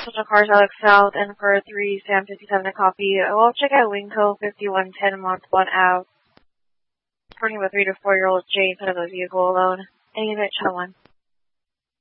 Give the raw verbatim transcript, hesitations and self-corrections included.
Central Cars Alex South and for three Sam fifty-seven a copy. We'll check out Winco fifty-one ten month one out. Reporting of a three to four year old Jane out of a vehicle alone. Any of it, channel one.